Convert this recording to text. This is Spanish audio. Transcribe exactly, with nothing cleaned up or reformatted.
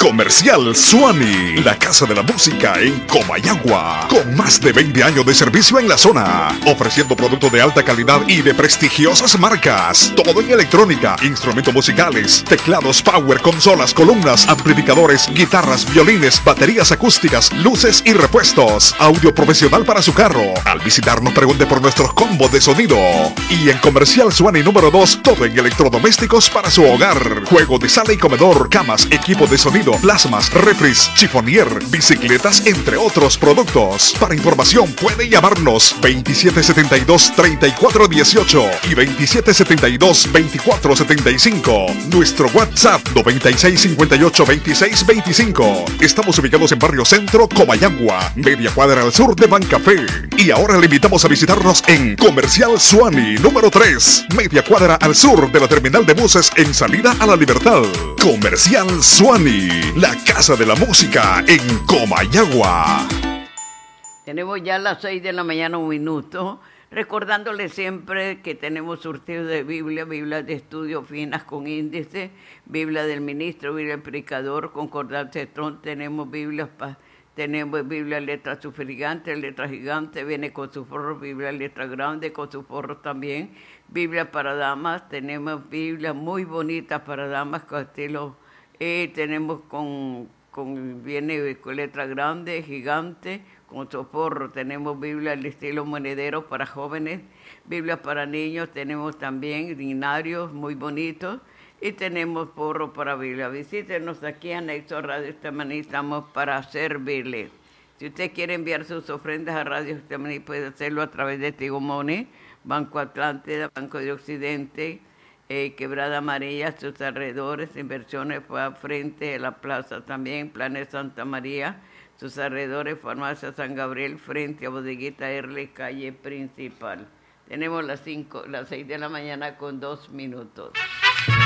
Comercial Suani, la casa de la música en Comayagua, con más de veinte años de servicio en la zona, ofreciendo productos de alta calidad y de prestigiosas marcas, todo en electrónica, instrumentos musicales, teclados power, consolas, columnas, amplificadores, guitarras, violines, baterías acústicas, luces y repuestos, audio profesional para su carro. Al visitarnos pregunte por nuestros combos de sonido. Y en Comercial Suani número dos, todo en electrodomésticos para su hogar, juego de sala y comedor, camas, equipo de sonido, plasmas, refris, chifonier, bicicletas, entre otros productos. Para información puede llamarnos veintisiete setenta y dos, treinta y cuatro dieciocho y veintisiete setenta y dos, veinticuatro setenta y cinco. Nuestro WhatsApp noventa y seis cincuenta y ocho, veintiséis veinticinco. Estamos ubicados en Barrio Centro, Comayagua, media cuadra al sur de Bancafé. Y ahora le invitamos a visitarnos en Comercial Suani número tres, media cuadra al sur de la terminal de buses en salida a la Libertad. Comercial Suani, la casa de la música en Comayagua. Tenemos ya las seis de la mañana, un minuto, recordándole siempre que tenemos surtido de Biblia, Biblia de estudio finas con índice, Biblia del ministro, Biblia del predicador, concordancia de Tron, tenemos Biblias para... Tenemos Biblia letra sufragante, letra gigante, viene con su forro, Biblia letra grande, con su forro también. Biblia para damas, tenemos Biblia muy bonita para damas con estilo, eh, tenemos con, con, viene con letra grande, gigante, con su forro. Tenemos Biblia al estilo monedero para jóvenes, Biblia para niños, tenemos también dignarios muy bonitos. Y tenemos porro para Biblia. Visítenos aquí en Anexo Radio Getsemaní, estamos para servirle. Si usted quiere enviar sus ofrendas a Radio Getsemaní, puede hacerlo a través de Tigo Money, Banco Atlántida, Banco de Occidente, eh, Quebrada Amarilla, sus alrededores, inversiones fue frente a la plaza también, Planes Santa María, sus alrededores, Farmacia San Gabriel, frente a Bodeguita Erle, calle principal. Tenemos las cinco, las seis de la mañana con dos minutos.